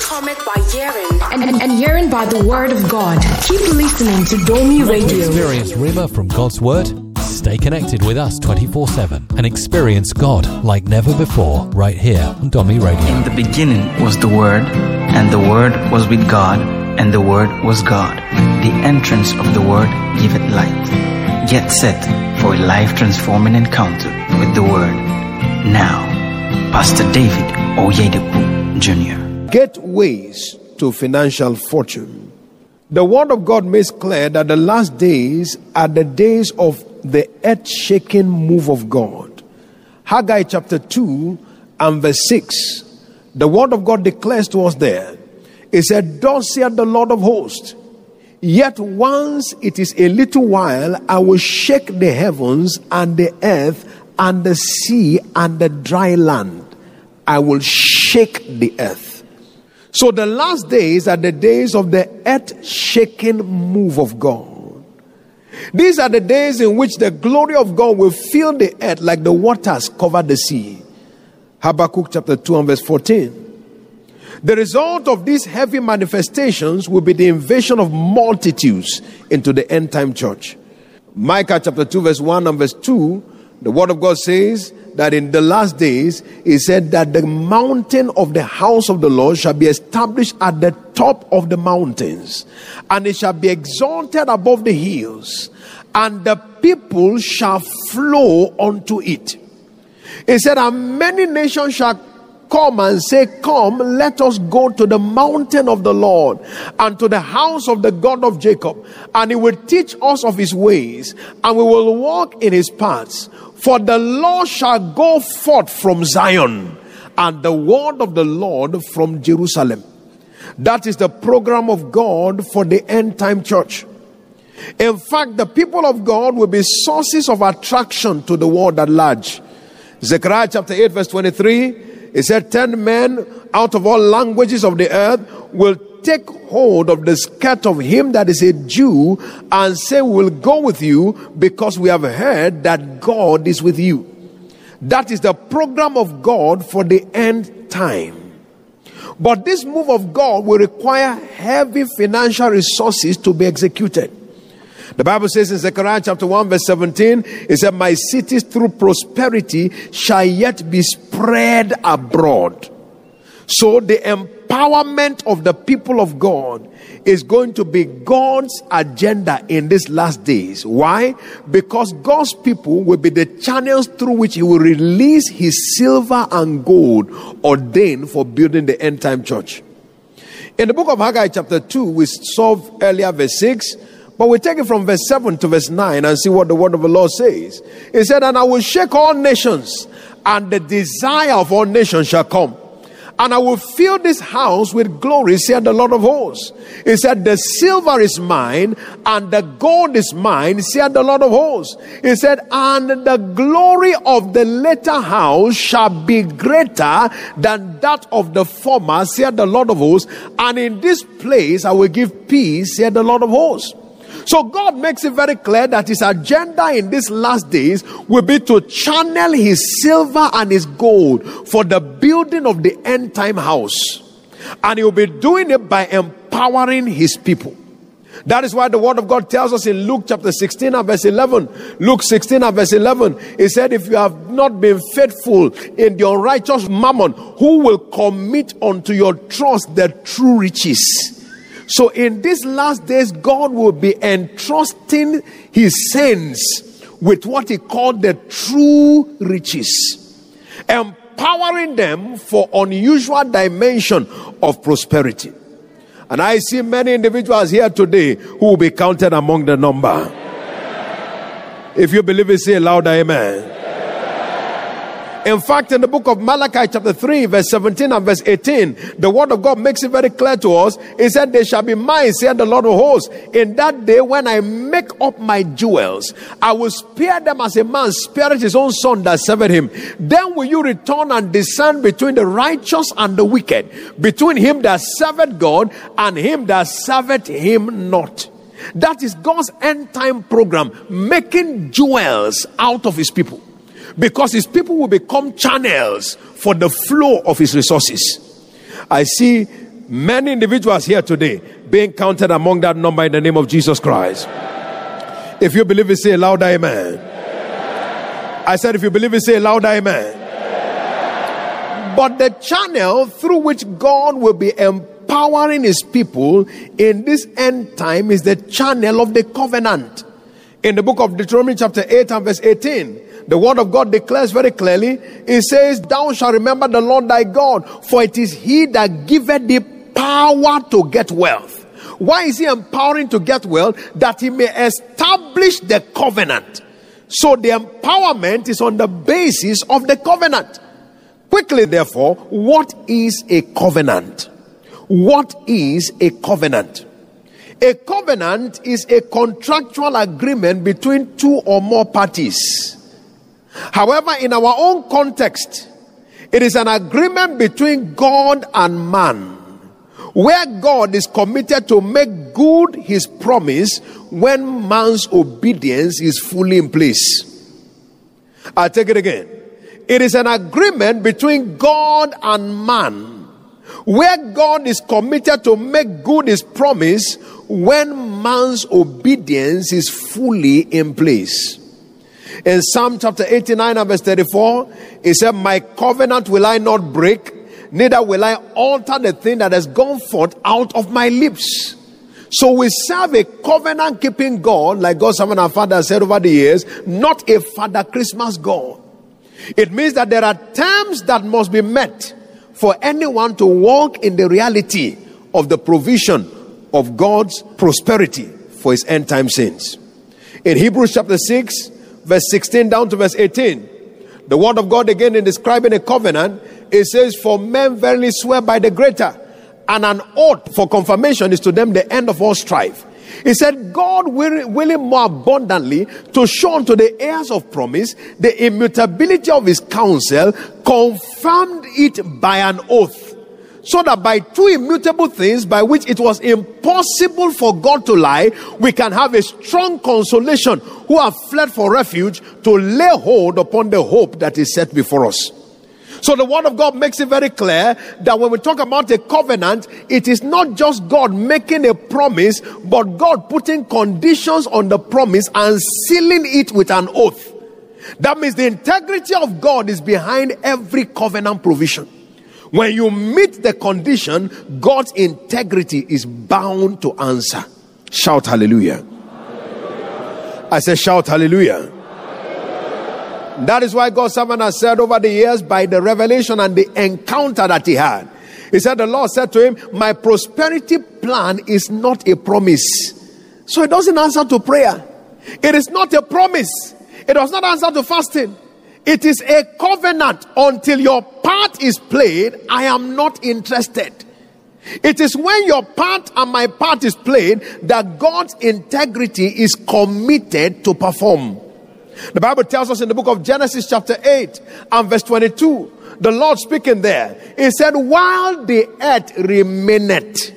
cometh by hearing, and hearing by the word of God. Keep listening to Domi Radio. Experience Rhema from God's word. Stay connected with us 24/7 and experience God like never before right here on Domi Radio. In the beginning was the Word, and the Word was with God, and the Word was God. The entrance of the Word giveth light. Get set for a life-transforming encounter with the Word. Now, Pastor David Oyedepo Jr. Gateways to financial fortune. The Word of God makes clear that the last days are the days of the earth-shaking move of God. Haggai chapter 2 and verse 6. The Word of God declares to us there. It said, "Thus saith the Lord of hosts, yet once it is a little while, I will shake the heavens and the earth and the sea and the dry land. I will shake the earth." So the last days are the days of the earth-shaking move of God. These are the days in which the glory of God will fill the earth like the waters cover the sea. Habakkuk chapter 2 and verse 14. The result of these heavy manifestations will be the invasion of multitudes into the end time church. Micah chapter 2 verse 1 and verse 2, the word of God says that in the last days, he said that the mountain of the house of the Lord shall be established at the top of the mountains, and it shall be exalted above the hills, and the people shall flow unto it. He said, and many nations shall come and say, come, let us go to the mountain of the Lord and to the house of the God of Jacob, and he will teach us of his ways, and we will walk in his paths. For the Lord shall go forth from Zion, and the word of the Lord from Jerusalem. That is the program of God for the end time church. In fact, the people of God will be sources of attraction to the world at large. Zechariah chapter 8 verse 23, it said, 10 men out of all languages of the earth will take hold of the skirt of him that is a Jew and say, we will go with you because we have heard that God is with you. That is the program of God for the end time. But this move of God will require heavy financial resources to be executed. The Bible says in Zechariah chapter 1 verse 17, it said, my cities through prosperity shall yet be spread abroad. So the empowerment of the people of God is going to be God's agenda in these last days. Why? Because God's people will be the channels through which he will release his silver and gold ordained for building the end time church. In the book of Haggai chapter 2, we saw earlier verse 6, but we take it from verse 7 to verse 9 and see what the word of the Lord says. He said, and I will shake all nations, and the desire of all nations shall come. And I will fill this house with glory, said the Lord of hosts. He said, the silver is mine, and the gold is mine, said the Lord of hosts. He said, and the glory of the latter house shall be greater than that of the former, said the Lord of hosts. And in this place I will give peace, said the Lord of hosts. So God makes it very clear that his agenda in these last days will be to channel his silver and his gold for the building of the end time house. And he will be doing it by empowering his people. That is why the word of God tells us in Luke chapter 16 and verse 11. Luke 16 and verse 11. He said, if you have not been faithful in the unrighteous mammon, who will commit unto your trust the true riches? So in these last days, God will be entrusting his saints with what he called the true riches, empowering them for unusual dimension of prosperity. And I see many individuals here today who will be counted among the number. If you believe it, say louder, amen. In fact, in the book of Malachi chapter 3 verse 17 and verse 18, the word of God makes it very clear to us. It said, they shall be mine, said the Lord of hosts. In that day when I make up my jewels, I will spare them as a man spareth his own son that serveth him. Then will you return and discern between the righteous and the wicked, between him that serveth God and him that serveth him not. That is God's end time program, making jewels out of his people. Because his people will become channels for the flow of his resources. I see Many individuals here today being counted among that number in the name of Jesus Christ. If you believe it, say a loud amen. I said, if you believe it, say a loud amen. But the channel through which God will be empowering his people in this end time is the channel of the covenant. In the book of Deuteronomy chapter 8 and verse 18, the word of God declares very clearly, it says, thou shalt remember the Lord thy God, for it is he that giveth thee power to get wealth. Why is he empowering to get wealth? That he may establish the covenant. So the empowerment is on the basis of the covenant. Quickly, therefore, what is a covenant? What is a covenant? A covenant is a contractual agreement between two or more parties. However, in our own context, it is an agreement between God and man, where God is committed to make good his promise when man's obedience is fully in place. I'll take it again. It is an agreement between God and man, where God is committed to make good his promise when man's obedience is fully in place. In Psalm chapter 89 and verse 34, it said, my covenant will I not break, neither will I alter the thing that has gone forth out of my lips. So we serve a covenant keeping God, like God, some of our fathers said over the years, not a Father Christmas God. It means that there are terms that must be met for anyone to walk in the reality of the provision of God's prosperity for his end time saints. In Hebrews chapter 6, verse 16 down to verse 18, the word of God again in describing a covenant, it says, for men verily swear by the greater, and an oath for confirmation is to them the end of all strife. He said, God willing more abundantly to show unto the heirs of promise the immutability of his counsel, confirmed it by an oath, so that by two immutable things by which it was impossible for God to lie, we can have a strong consolation who have fled for refuge to lay hold upon the hope that is set before us. So the word of God makes it very clear that when we talk about a covenant, it is not just God making a promise, but God putting conditions on the promise and sealing it with an oath. That means the integrity of God is behind every covenant provision. When you meet the condition, God's integrity is bound to answer. Shout hallelujah. Hallelujah. I said shout hallelujah. That is why God's servant has said over the years, by the revelation and the encounter that he had, he said, the Lord said to him, my prosperity plan is not a promise. So it doesn't answer to prayer. It is not a promise. It does not answer to fasting. It is a covenant. Until your part is played, I am not interested. It is when your part and my part is played that God's integrity is committed to perform. The Bible tells us in the book of Genesis chapter 8 and verse 22, the Lord speaking there, he said, while the earth remaineth,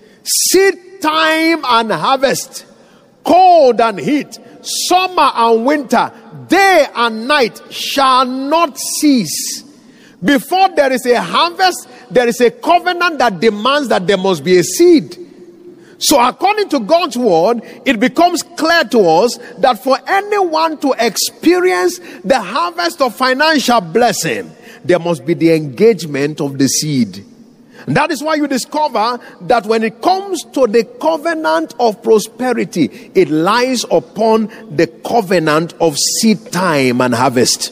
seed time and harvest, cold and heat, summer and winter, day and night shall not cease. Before there is a harvest, there is a covenant that demands that there must be a seed. So according to God's word, it becomes clear to us that for anyone to experience the harvest of financial blessing, there must be the engagement of the seed. And that is why you discover that when it comes to the covenant of prosperity, it lies upon the covenant of seed time and harvest.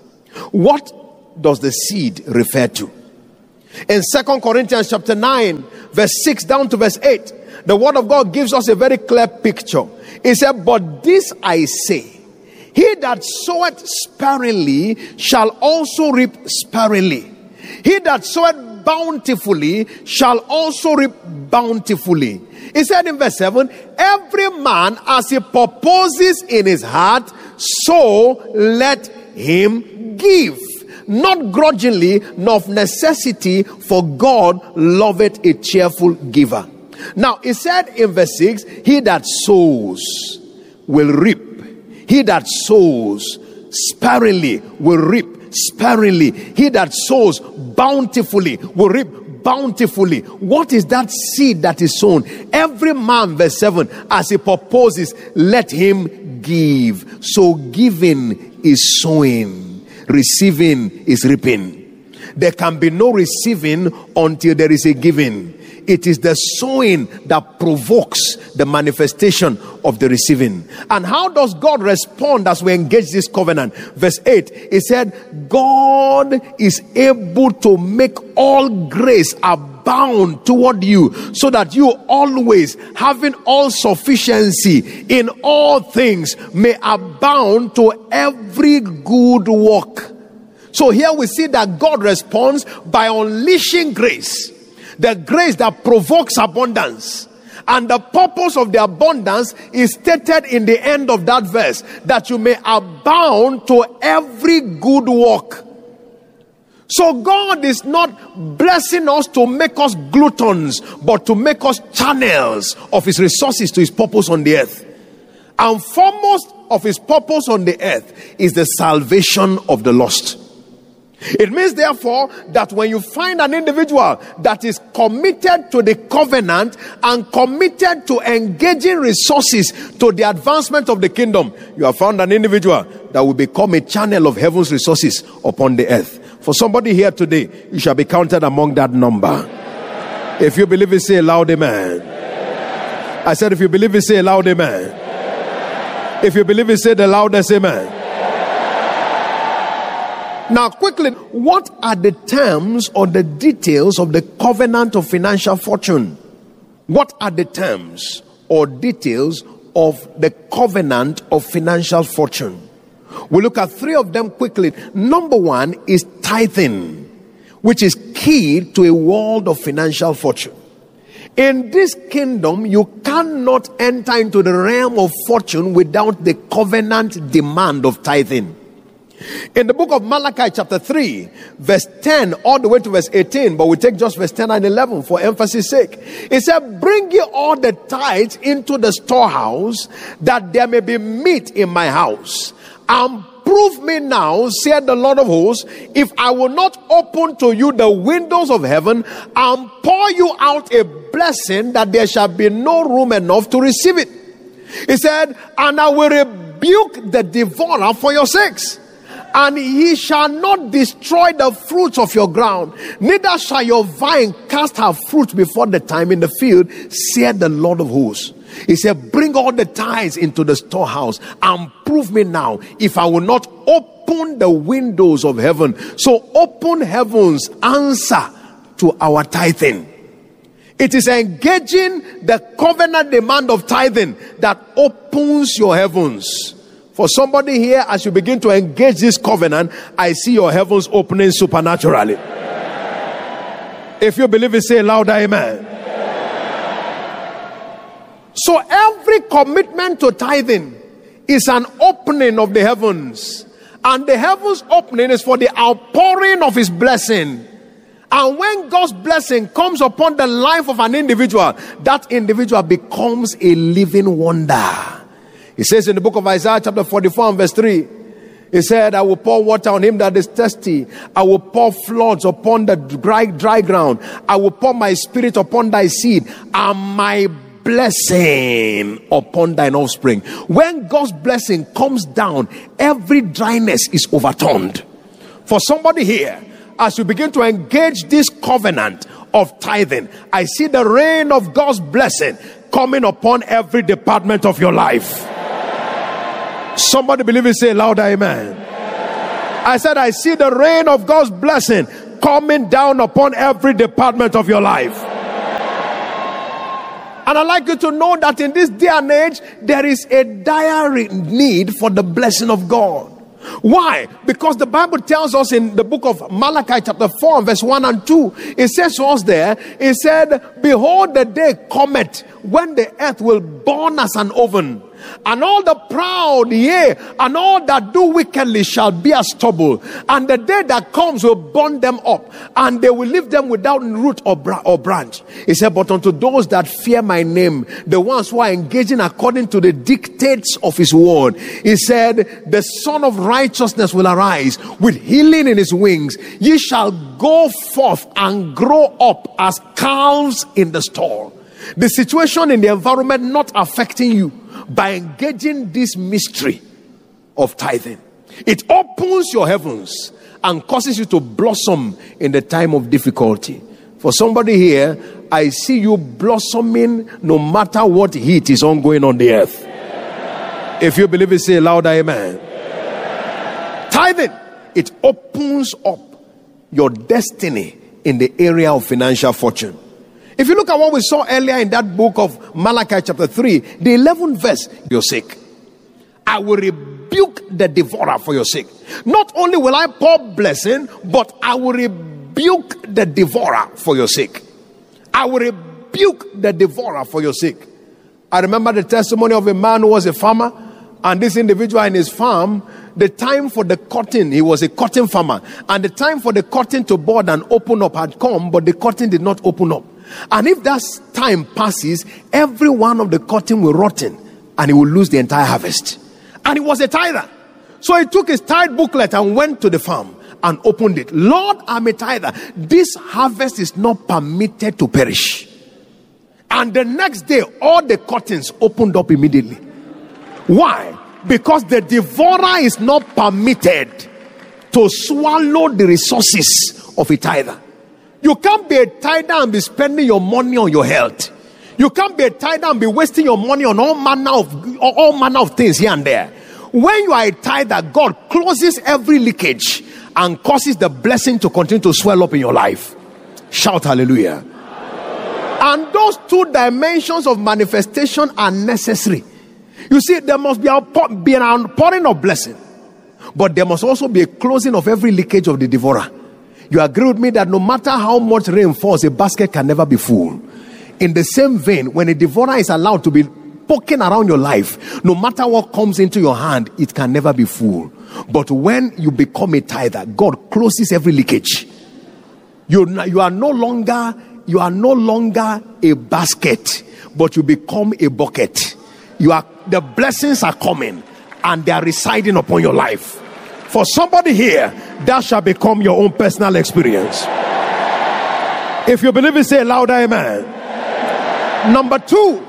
What does the seed refer to? In 2 Corinthians chapter 9, verse 6 down to verse 8, the word of God gives us a very clear picture. It said, but this I say, he that soweth sparingly shall also reap sparingly. He that soweth bountifully shall also reap bountifully. He said in verse 7, every man as he purposes in his heart, so let him give. Not grudgingly, nor of necessity, for God loveth a cheerful giver. Now, it said in verse 6, he that sows will reap. He that sows sparingly will reap sparingly. He that sows bountifully will reap bountifully. What is that seed that is sown? Every man, verse 7, as he purposes, let him give. So giving is sowing, receiving is reaping. There can be no receiving until there is a giving. It is the sowing that provokes the manifestation of the receiving. And how does God respond as we engage this covenant? Verse 8, it said, God is able to make all grace abound toward you, so that you always, having all sufficiency in all things, may abound to every good work. So here we see that God responds by unleashing grace. The grace that provokes abundance. And the purpose of the abundance is stated in the end of that verse, that you may abound to every good work. So God is not blessing us to make us gluttons, but to make us channels of his resources to his purpose on the earth. And foremost of his purpose on the earth is the salvation of the lost. It means, therefore, that when you find an individual that is committed to the covenant and committed to engaging resources to the advancement of the kingdom, you have found an individual that will become a channel of heaven's resources upon the earth. For somebody here today, you shall be counted among that number. If you believe it, say a loud amen. I said, if you believe it, say a loud amen. If you believe it, say the loudest amen. Now, quickly, what are the terms or the details of the covenant of financial fortune? What are the terms or details of the covenant of financial fortune? We'll look at three of them quickly. Number one is tithing, which is key to a world of financial fortune. In this kingdom, you cannot enter into the realm of fortune without the covenant demand of tithing. In the book of Malachi chapter 3, verse 10 all the way to verse 18, but we take just verse 10 and 11 for emphasis sake. It said, bring ye all the tithes into the storehouse, that there may be meat in my house. And prove me now, said the Lord of hosts, if I will not open to you the windows of heaven and pour you out a blessing, that there shall be no room enough to receive it. He said, and I will rebuke the devourer for your sakes. And he shall not destroy the fruits of your ground, neither shall your vine cast her fruit before the time in the field, said the Lord of hosts. He said, bring all the tithes into the storehouse and prove me now if I will not open the windows of heaven. So open heaven's answer to our tithing. It is engaging the covenant demand of tithing that opens your heavens. For somebody here, as you begin to engage this covenant, I see your heavens opening supernaturally. If you believe it, say loud amen. So every commitment to tithing is an opening of the heavens. And the heavens opening is for the outpouring of his blessing. And when God's blessing comes upon the life of an individual, that individual becomes a living wonder. He says in the book of Isaiah chapter 44 and verse 3, he said, I will pour water on him that is thirsty. I will pour floods upon the dry ground. I will pour my spirit upon thy seed and my blessing upon thine offspring. When God's blessing comes down, every dryness is overturned. For somebody here, as you begin to engage this covenant of tithing, I see the rain of God's blessing coming upon every department of your life. Somebody believe it, say louder amen. I said, I see the rain of God's blessing coming down upon every department of your life. And I'd like you to know that in this day and age, there is a dire need for the blessing of God. Why? Because the Bible tells us in the book of Malachi chapter 4 verse 1 and 2, it says to us there, it said, behold, the day cometh when the earth will burn as an oven, And all the proud, yea, and all that do wickedly shall be as stubble. And the day that comes will burn them up, and they will leave them without root or branch. He said, but unto those that fear my name, the ones who are engaging according to the dictates of his word, he said, the Son of Righteousness will arise with healing in his wings. Ye shall go forth and grow up as calves in the stall. The situation in the environment not affecting you by engaging this mystery of tithing. It opens your heavens and causes you to blossom in the time of difficulty. For somebody here, I see you blossoming no matter what heat is ongoing on the earth. If you believe it, say louder, amen. Tithing, it opens up your destiny in the area of financial fortune. If you look at what we saw earlier in that book of Malachi chapter 3, the 11th verse, your sake, I will rebuke the devourer for your sake. Not only will I pour blessing, but I will rebuke the devourer for your sake. I will rebuke the devourer for your sake. I remember the testimony of a man who was a farmer, and this individual in his farm, the time for the cotton, he was a cotton farmer, and the time for the cotton to bud and open up had come, but the cotton did not open up. And if that time passes, every one of the cotton will rotten, and he will lose the entire harvest. And he was a tither. So he took his tithe booklet and went to the farm and opened it. Lord, I'm a tither. This harvest is not permitted to perish. And the next day, all the curtains opened up immediately. Why? Because the devourer is not permitted to swallow the resources of a tither. You can't be a tither and be spending your money on your health. You can't be a tither and be wasting your money on all manner of things here and there. When you are a tither, God closes every leakage and causes the blessing to continue to swell up in your life. Shout hallelujah. And those two dimensions of manifestation are necessary. You see, there must be an outpouring of blessing, but there must also be a closing of every leakage of the devourer. You agree with me that no matter how much rain falls, a basket can never be full. In the same vein, when a devourer is allowed to be poking around your life, no matter what comes into your hand, it can never be full. But when you become a tither, God closes every leakage. You are no longer a basket, but you become a bucket. The blessings are coming and they are residing upon your life. For somebody here, that shall become your own personal experience. If you believe it, say louder, amen. Number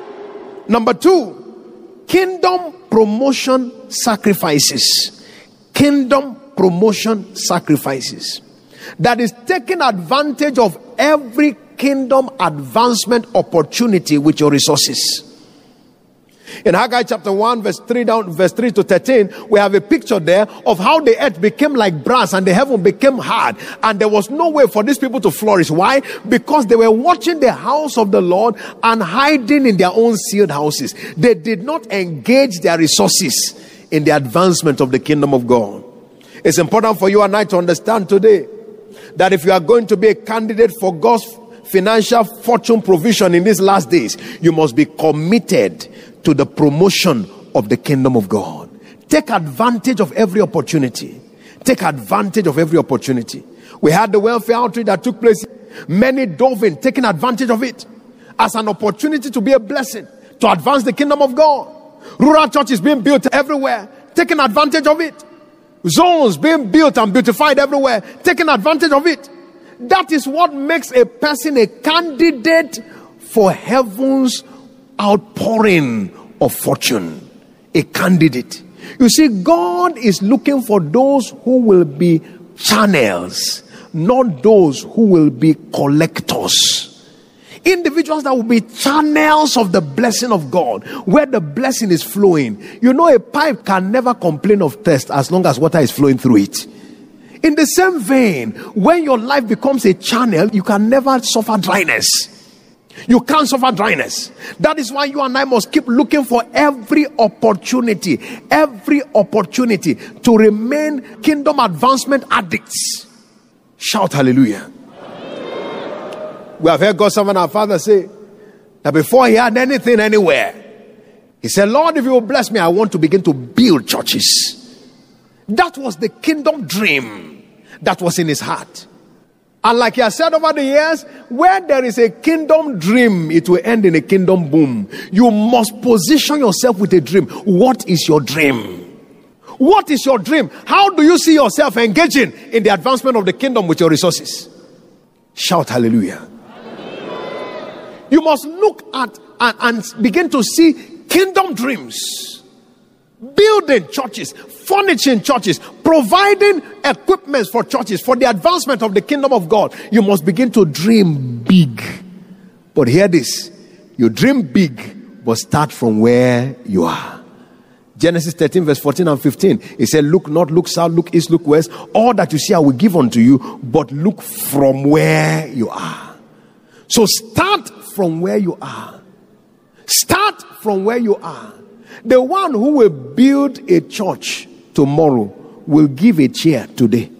two, kingdom promotion sacrifices. Kingdom promotion sacrifices. That is taking advantage of every kingdom advancement opportunity with your resources. In Haggai chapter 1 verse 3 to 13, we have a picture there of how the earth became like brass and the heaven became hard, and there was no way for these people to flourish. Why? Because they were watching the house of the Lord and hiding in their own sealed houses. They did not engage their resources in the advancement of the kingdom of God. It's important for you and I to understand today that if you are going to be a candidate for God's financial fortune provision in these last days, you must be committed to the promotion of the kingdom of God. Take advantage of every opportunity. Take advantage of every opportunity. We had the welfare outreach that took place. Many dove in, taking advantage of it as an opportunity to be a blessing, to advance the kingdom of God. Rural churches being built everywhere, taking advantage of it. Zones being built and beautified everywhere, taking advantage of it. That is what makes a person a candidate for heaven's outpouring of fortune. A candidate. You see, God is looking for those who will be channels, not those who will be collectors. Individuals that will be channels of the blessing of God, where the blessing is flowing. You know, a pipe can never complain of thirst as long as water is flowing through it. In the same vein, when your life becomes a channel, you can never suffer dryness. You can't suffer dryness. That is why you and I must keep looking for every opportunity to remain kingdom advancement addicts. Shout hallelujah. We have heard God's servant our father say that before he had anything anywhere, He said, Lord, if you will bless me, I want to begin to build churches. That was the kingdom dream that was in his heart. And like he has said over the years, where there is a kingdom dream, it will end in a kingdom boom. You must position yourself with a dream. What is your dream? What is your dream? How do you see yourself engaging in the advancement of the kingdom with your resources? Shout hallelujah. You must look at and begin to see kingdom dreams. Building churches, furnishing churches, providing equipment for churches, for the advancement of the kingdom of God. You must begin to dream big. But hear this. You dream big, but start from where you are. Genesis 13 verse 14 and 15. It said, look north, look south, look east, look west. All that you see I will give unto you, but look from where you are. So start from where you are. Start from where you are. The one who will build a church tomorrow will give a chair today.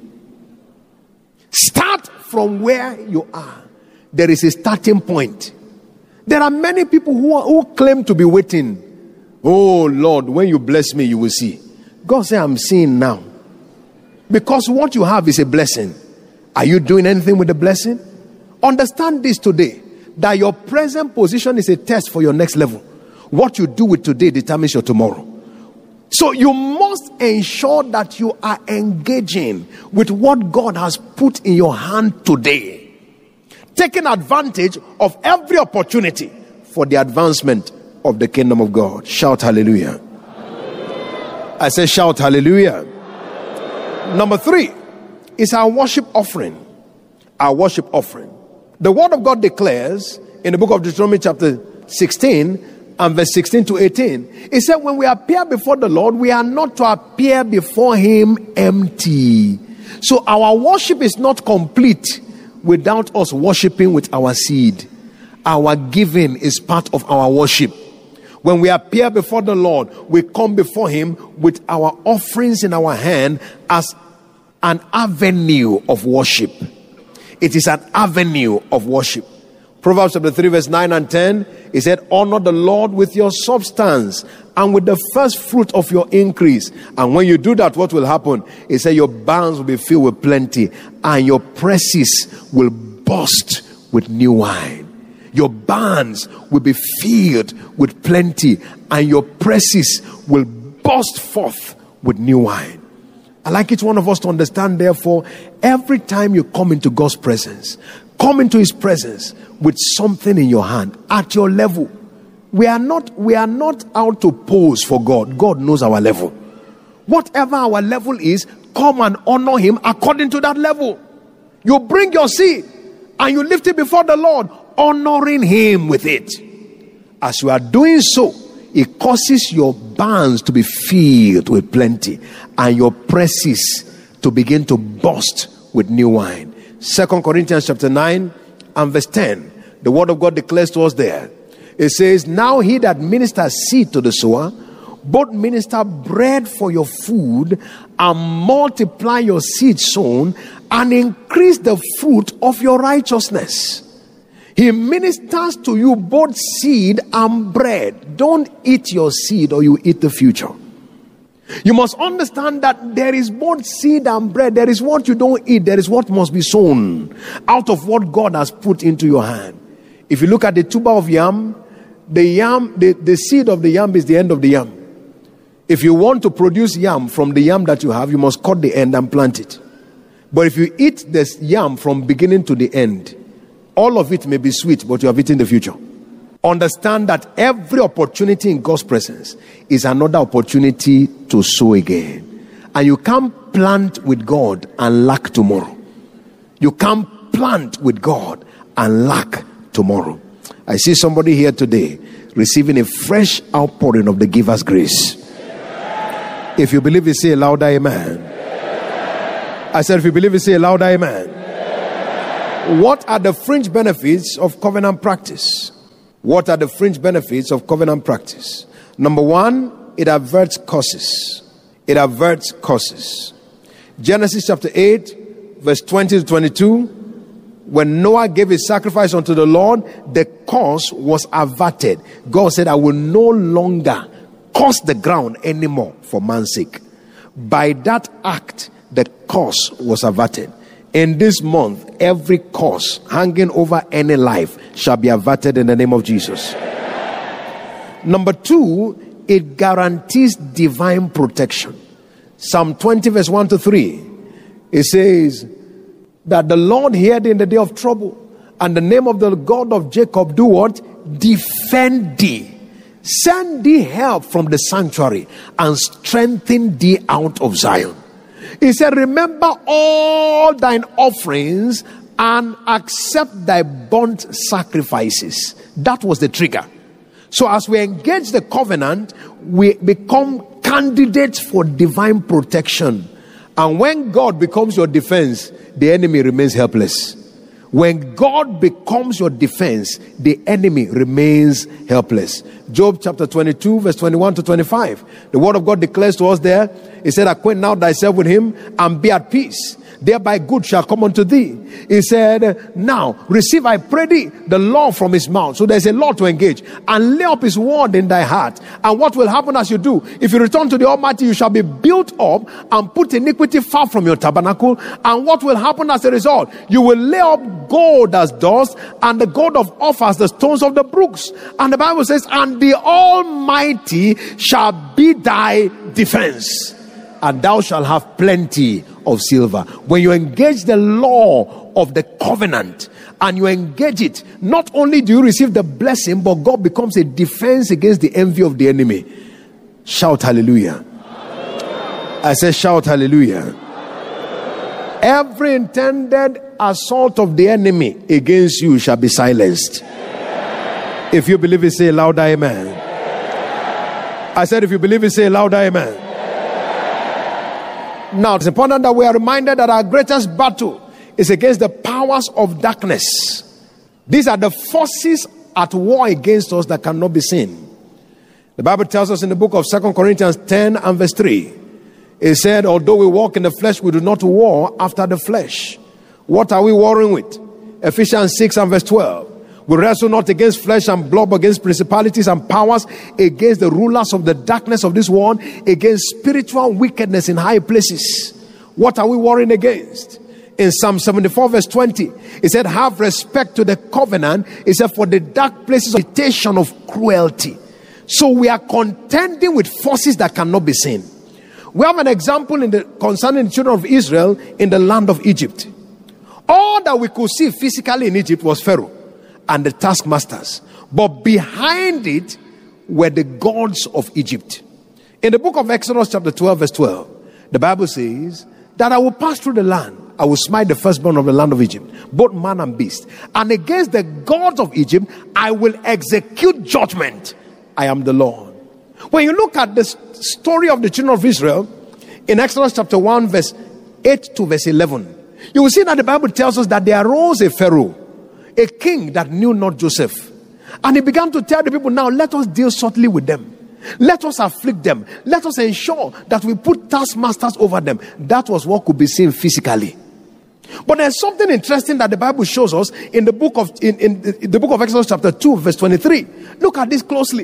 Start from where you are. There is a starting point. There are many people who claim to be waiting. Oh Lord, when you bless me, you will see. God said, I'm seeing now. Because what you have is a blessing. Are you doing anything with the blessing? Understand this today, that your present position is a test for your next level. What you do with today determines your tomorrow. So you must ensure that you are engaging with what God has put in your hand today, taking advantage of every opportunity for the advancement of the kingdom of God. Shout hallelujah. I say shout hallelujah. Number 3 is our worship offering. Our worship offering. The word of God declares in the book of Deuteronomy chapter 16 and verse 16 to 18. It said, when we appear before the Lord, we are not to appear before him empty. So our worship is not complete without us worshiping with our seed. Our giving is part of our worship. When we appear before the Lord, we come before him with our offerings in our hand as an avenue of worship. It is an avenue of worship. Proverbs chapter 3 verse 9 and 10, it said, honor the Lord with your substance and with the first fruit of your increase. And when you do that, what will happen? It said your barns will be filled with plenty and your presses will burst with new wine. Your barns will be filled with plenty and your presses will burst forth with new wine. I like each one of us to understand, therefore, every time you come into God's presence, come into his presence with something in your hand at your level. We are not out to pose for God. God knows our level. Whatever our level is, come and honor him according to that level. You bring your seed and you lift it before the Lord, honoring him with it. As you are doing so, it causes your barns to be filled with plenty and your presses to begin to burst with new wine. 2 Corinthians chapter 9 and verse 10. The word of God declares to us there. It says, now he that ministers seed to the sower, both minister bread for your food and multiply your seed sown and increase the fruit of your righteousness. He ministers to you both seed and bread. Don't eat your seed or you eat the future. You must understand that there is both seed and bread. There is what you don't eat. There is what must be sown out of what God has put into your hand. If you look at the tuber of yam, the seed of the yam is the end of the yam. If you want to produce yam from the yam that you have, you must cut the end and plant it. But if you eat this yam from beginning to the end, all of it may be sweet, but you have eaten the future. Understand that every opportunity in God's presence is another opportunity to sow again. And you can't plant with God and lack tomorrow. You can't plant with God and lack tomorrow. I see somebody here today receiving a fresh outpouring of the giver's grace. If you believe it, say a louder amen. I said, if you believe it, say a louder amen. What are the fringe benefits of covenant practice? What are the fringe benefits of covenant practice? Number 1, it averts curses. It averts curses. Genesis chapter 8, verse 20 to 22. When Noah gave his sacrifice unto the Lord, the curse was averted. God said, I will no longer curse the ground anymore for man's sake. By that act, the curse was averted. In this month, every curse hanging over any life shall be averted in the name of Jesus. Number 2, it guarantees divine protection. Psalm 20 verse 1 to 3. It says that the Lord heard in the day of trouble, and the name of the God of Jacob do what? Defend thee. Send thee help from the sanctuary and strengthen thee out of Zion. He said, remember all thine offerings and accept thy burnt sacrifices. That was the trigger. So as we engage the covenant, we become candidates for divine protection. And when God becomes your defense, the enemy remains helpless. When God becomes your defense, the enemy remains helpless. Job chapter 22 verse 21 to 25. The word of God declares to us there. He said, acquaint now thyself with him and be at peace. Thereby good shall come unto thee. He said, now receive, I pray thee, the law from his mouth. So there's a law to engage. And lay up his word in thy heart. And what will happen as you do? If you return to the Almighty, you shall be built up and put iniquity far from your tabernacle. And what will happen as a result? You will lay up gold as dust, and the gold of Ophir as the stones of the brooks. And the Bible says, and the Almighty shall be thy defense, and thou shalt have plenty of silver. When you engage the law of the covenant and you engage it, not only do you receive the blessing, but God becomes a defense against the envy of the enemy. Shout hallelujah. I said shout hallelujah. Every intended assault of the enemy against you shall be silenced. If you believe it, say louder amen. I said if you believe it, say louder amen. Now, it's important that we are reminded that our greatest battle is against the powers of darkness. These are the forces at war against us that cannot be seen. The Bible tells us in the book of 2 Corinthians 10 and verse 3. It said, although we walk in the flesh, we do not war after the flesh. What are we warring with? Ephesians 6 and verse 12. We wrestle not against flesh and blood, but against principalities and powers, against the rulers of the darkness of this world, against spiritual wickedness in high places. What are we warring against? In Psalm 74 verse 20, it said, have respect to the covenant. It said, for the dark places of temptation of cruelty. So we are contending with forces that cannot be seen. We have an example concerning the children of Israel in the land of Egypt. All that we could see physically in Egypt was Pharaoh and the taskmasters, but behind it were the gods of Egypt. In the book of Exodus chapter 12 verse 12, the Bible says that I will pass through the land, I will smite the firstborn of the land of Egypt, both man and beast, and against the gods of Egypt I will execute judgment. I am the Lord. When you look at the story of the children of Israel in Exodus chapter 1 verse 8 to verse 11, you will see that the Bible tells us that there arose a Pharaoh, a king that knew not Joseph. And he began to tell the people, now let us deal subtly with them. Let us afflict them. Let us ensure that we put taskmasters over them. That was what could be seen physically. But there's something interesting that the Bible shows us in the book of the book of Exodus chapter 2 verse 23. Look at this closely.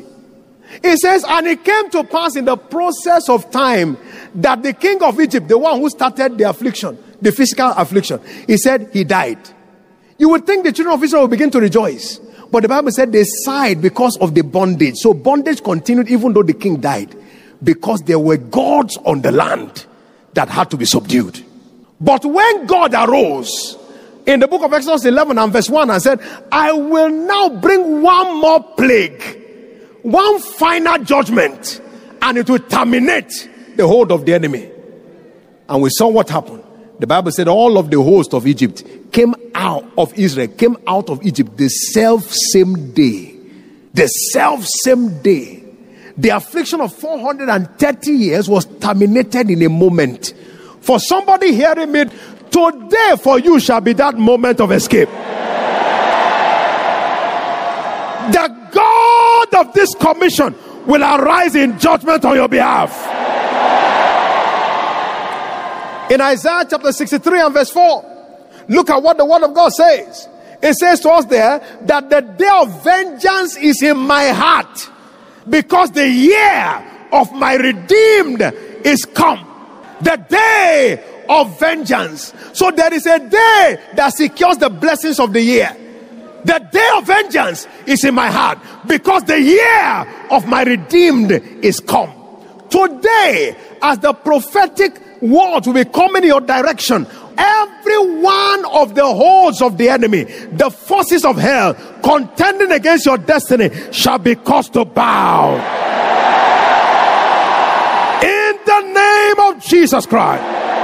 It says, and it came to pass in the process of time that the king of Egypt, the one who started the affliction, the physical affliction, he said he died. You would think the children of Israel will begin to rejoice. But the Bible said they sighed because of the bondage. So bondage continued even though the king died. Because there were gods on the land that had to be subdued. But when God arose in the book of Exodus 11 and verse 1 and said, I will now bring one more plague, one final judgment, and it will terminate the hold of the enemy. And we saw what happened. The Bible said all of the host of Egypt came out of Israel, came out of Egypt the same day. The same day. The affliction of 430 years was terminated in a moment. For somebody hearing me, today for you shall be that moment of escape. The God of this commission will arise in judgment on your behalf. In Isaiah chapter 63 and verse 4, Look at what the word of God says. It says to us there that the day of vengeance is in my heart, because the year of my redeemed is come. The day of vengeance. So there is a day that secures the blessings of the year. The day of vengeance is in my heart, because the year of my redeemed is come. Today, as the prophetic words will be coming in your direction, every one of the holds of the enemy, the forces of hell contending against your destiny, shall be caused to bow. In the name of Jesus Christ.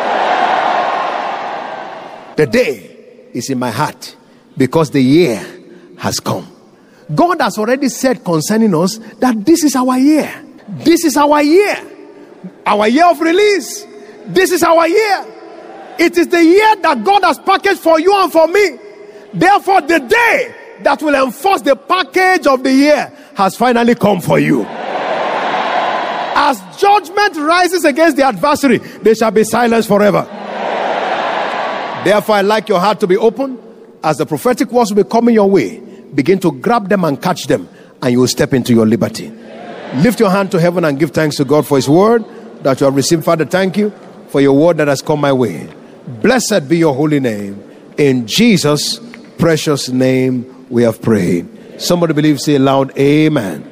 The day is in my heart, because the year has come. God has already said concerning us that this is our year. This is our year. Our year of release. This is our year. It is the year that God has packaged for you and for me. Therefore, the day that will enforce the package of the year has finally come for you. As judgment rises against the adversary, they shall be silenced forever. Therefore, I like your heart to be open. As the prophetic words will be coming your way, begin to grab them and catch them, and you will step into your liberty. Lift your hand to heaven and give thanks to God for his word that you have received. Father, thank you for your word that has come my way. Blessed be your holy name. In Jesus' precious name we have prayed. Somebody believe, say loud, amen.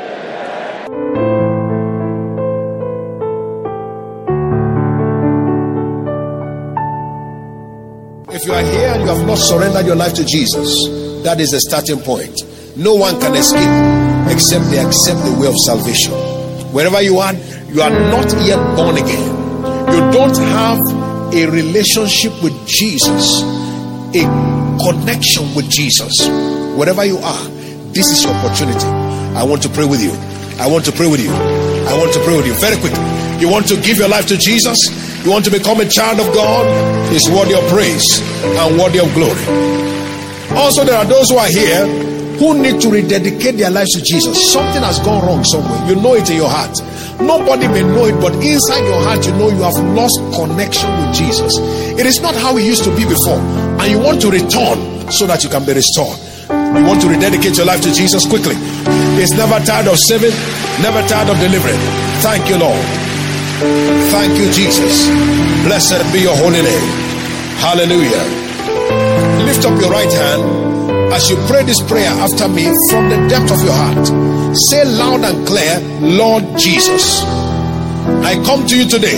If you are here and you have not surrendered your life to Jesus, that is the starting point. No one can escape except they accept the way of salvation. Wherever you are not yet born again. You don't have a relationship with Jesus, a connection with Jesus. Wherever you are, this is your opportunity. I want to pray with you. I want to pray with you. I want to pray with you very quickly. You want to give your life to Jesus? You want to become a child of God? He's worthy of praise and worthy of glory. Also, there are those who are here who need to rededicate their lives to Jesus. Something has gone wrong somewhere. You know it in your heart. Nobody may know it, but inside your heart, you know you have lost connection with Jesus. It is not how it used to be before, and you want to return so that you can be restored. You want to rededicate your life to Jesus quickly. He's never tired of saving, never tired of delivering. Thank you, Lord. Thank you, Jesus. Blessed be your holy name. Hallelujah. Lift up your right hand as you pray this prayer after me from the depth of your heart. Say loud and clear, Lord Jesus, I come to you today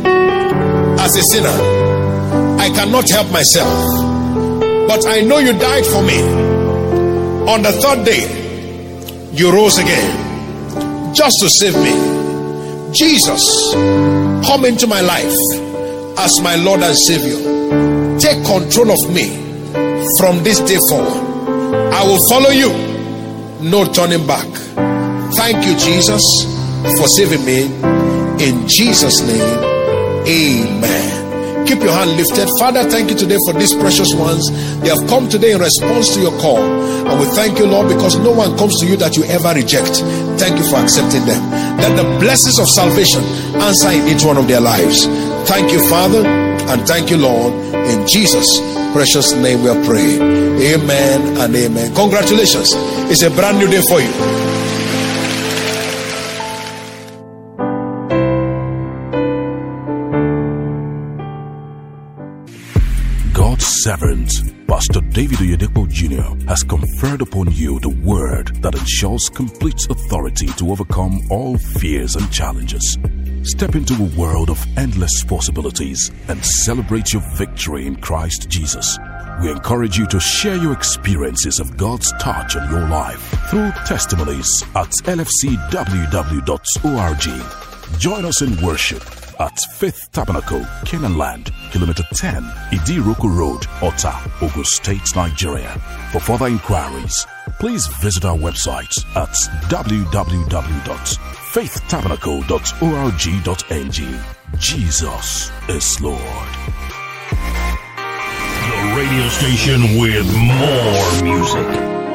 as a sinner. I cannot help myself, but I know you died for me. On the third day, you rose again just to save me. Jesus, come into my life as my Lord and Savior. Take control of me from this day forward. I will follow you, no turning back. Thank you, Jesus, for saving me. In Jesus' name, amen. Keep your hand lifted. Father, thank you today for these precious ones. They have come today in response to your call. And we thank you, Lord, because no one comes to you that you ever reject. Thank you for accepting them. Let the blessings of salvation answer in each one of their lives. Thank you, Father, and thank you, Lord. In Jesus' precious name we are praying. Amen and amen. Congratulations. It's a brand new day for you. God's servant, Pastor David Oyedepo Jr., has conferred upon you the word that ensures complete authority to overcome all fears and challenges. Step into a world of endless possibilities and celebrate your victory in Christ Jesus. We encourage you to share your experiences of God's touch on your life through testimonies at lfcww.org. Join us in worship at Faith Tabernacle, Canaan Land, Kilometer 10, Idiroko Road, Ota, Ogun State, Nigeria. For further inquiries, please visit our website at www.faithtabernacle.org.ng. Jesus is Lord. The radio station with more music.